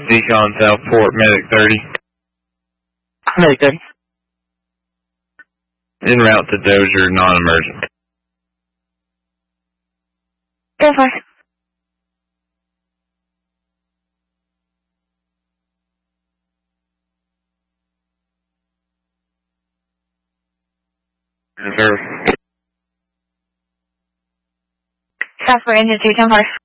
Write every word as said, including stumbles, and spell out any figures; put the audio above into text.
Decon Southport, Medic thirty. Medic thirty. En route to Dozier, non-emergent. Go for it. Reserve. Southport, engine two, ten four.